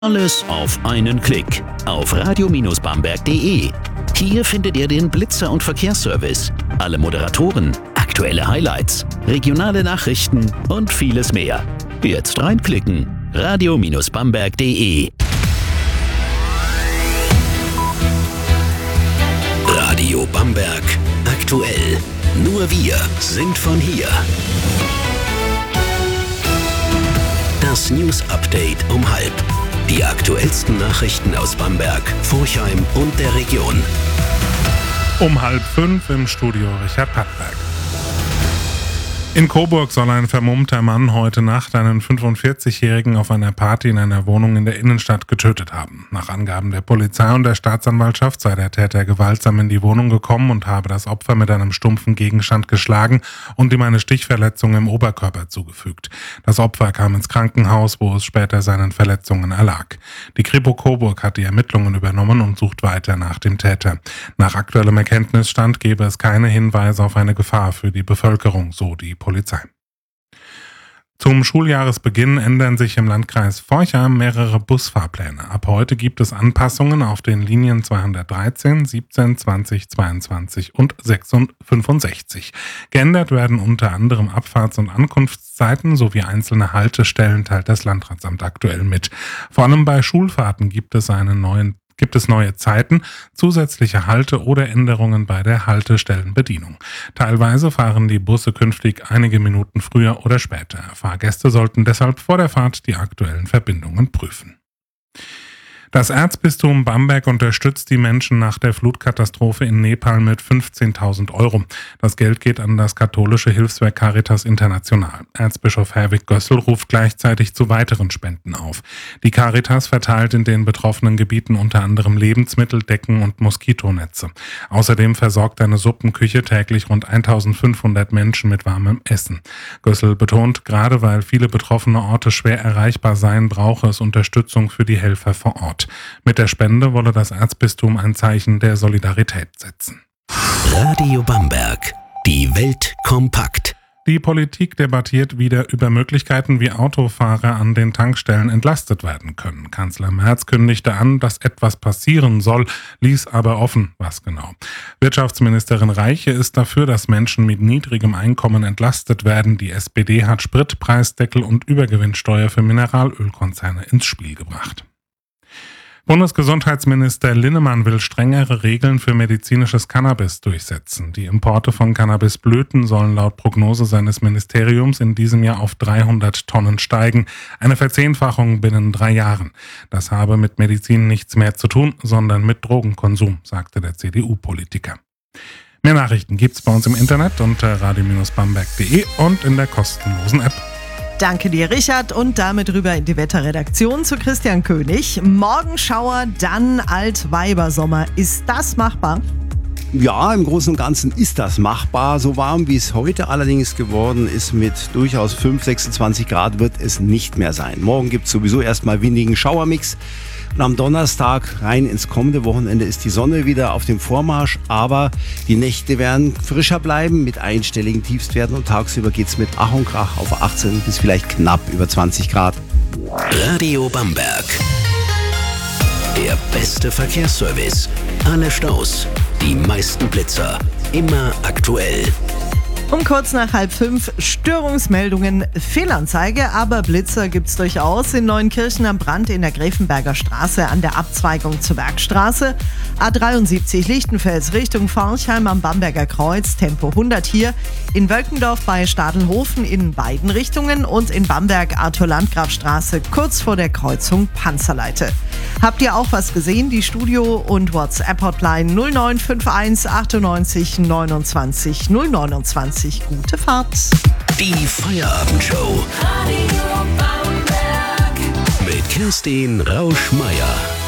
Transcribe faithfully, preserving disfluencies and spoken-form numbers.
Alles auf einen Klick auf radio Bindestrich bamberg punkt de. Hier findet ihr den Blitzer- und Verkehrsservice, alle Moderatoren, aktuelle Highlights, regionale Nachrichten und vieles mehr. Jetzt reinklicken. radio Bindestrich bamberg punkt de. Radio Bamberg aktuell. Nur wir sind von hier. Das News Update um halb. Die aktuellsten Nachrichten aus Bamberg, Forchheim und der Region. Um halb fünf im Studio Richard Pattberg. In Coburg soll ein vermummter Mann heute Nacht einen fünfundvierzigjährigen auf einer Party in einer Wohnung in der Innenstadt getötet haben. Nach Angaben der Polizei und der Staatsanwaltschaft sei der Täter gewaltsam in die Wohnung gekommen und habe das Opfer mit einem stumpfen Gegenstand geschlagen und ihm eine Stichverletzung im Oberkörper zugefügt. Das Opfer kam ins Krankenhaus, wo es später seinen Verletzungen erlag. Die Kripo Coburg hat die Ermittlungen übernommen und sucht weiter nach dem Täter. Nach aktuellem Erkenntnisstand gebe es keine Hinweise auf eine Gefahr für die Bevölkerung, so die Polizei. Zum Schuljahresbeginn ändern sich im Landkreis Forchheim mehrere Busfahrpläne. Ab heute gibt es Anpassungen auf den Linien zweihundertdreizehn, siebzehn, zwanzig, zweiundzwanzig und fünfundsechzig. Geändert werden unter anderem Abfahrts- und Ankunftszeiten sowie einzelne Haltestellen, teilt das Landratsamt aktuell mit. Vor allem bei Schulfahrten gibt es einen neuen Gibt es neue Zeiten, zusätzliche Halte oder Änderungen bei der Haltestellenbedienung. Teilweise fahren die Busse künftig einige Minuten früher oder später. Fahrgäste sollten deshalb vor der Fahrt die aktuellen Verbindungen prüfen. Das Erzbistum Bamberg unterstützt die Menschen nach der Flutkatastrophe in Nepal mit fünfzehntausend Euro. Das Geld geht an das katholische Hilfswerk Caritas International. Erzbischof Herwig Gössel ruft gleichzeitig zu weiteren Spenden auf. Die Caritas verteilt in den betroffenen Gebieten unter anderem Lebensmittel, Decken und Moskitonetze. Außerdem versorgt eine Suppenküche täglich rund eintausendfünfhundert Menschen mit warmem Essen. Gössel betont, gerade weil viele betroffene Orte schwer erreichbar seien, brauche es Unterstützung für die Helfer vor Ort. Mit der Spende wolle das Erzbistum ein Zeichen der Solidarität setzen. Radio Bamberg. Die Welt kompakt. Die Politik debattiert wieder über Möglichkeiten, wie Autofahrer an den Tankstellen entlastet werden können. Kanzler Merz kündigte an, dass etwas passieren soll, ließ aber offen, was genau. Wirtschaftsministerin Reiche ist dafür, dass Menschen mit niedrigem Einkommen entlastet werden. Die S P D hat Spritpreisdeckel und Übergewinnsteuer für Mineralölkonzerne ins Spiel gebracht. Bundesgesundheitsminister Linnemann will strengere Regeln für medizinisches Cannabis durchsetzen. Die Importe von Cannabisblüten sollen laut Prognose seines Ministeriums in diesem Jahr auf dreihundert Tonnen steigen. Eine Verzehnfachung binnen drei Jahren. Das habe mit Medizin nichts mehr zu tun, sondern mit Drogenkonsum, sagte der C D U-Politiker. Mehr Nachrichten gibt's bei uns im Internet unter radio Bindestrich bamberg punkt de und in der kostenlosen App. Danke dir, Richard. Und damit rüber in die Wetterredaktion zu Christian König. Morgenschauer, dann Altweibersommer. Ist das machbar? Ja, im Großen und Ganzen ist das machbar. So warm wie es heute allerdings geworden ist, mit durchaus fünf, sechsundzwanzig Grad, wird es nicht mehr sein. Morgen gibt es sowieso erstmal windigen Schauermix. Und am Donnerstag rein ins kommende Wochenende ist die Sonne wieder auf dem Vormarsch, aber die Nächte werden frischer bleiben mit einstelligen Tiefstwerten und tagsüber geht es mit Ach und Krach auf achtzehn bis vielleicht knapp über zwanzig Grad. Radio Bamberg. Der beste Verkehrsservice. Alle Staus, die meisten Blitzer, immer aktuell. Um kurz nach halb fünf Störungsmeldungen, Fehlanzeige, aber Blitzer gibt's durchaus. In Neuenkirchen am Brand in der Gräfenberger Straße an der Abzweigung zur Bergstraße. A dreiundsiebzig Lichtenfels Richtung Forchheim am Bamberger Kreuz, Tempo hundert hier. In Wölkendorf bei Stadelhofen in beiden Richtungen und in Bamberg Arthur-Landgraf-Straße kurz vor der Kreuzung Panzerleite. Habt ihr auch was gesehen? Die Studio- und WhatsApp-Hotline null neun fünf eins achtundneunzig neunundzwanzig null neunundzwanzig. Gute Fahrt. Die Feierabendshow. Radio Bamberg. Mit Kerstin Rausch-Meier.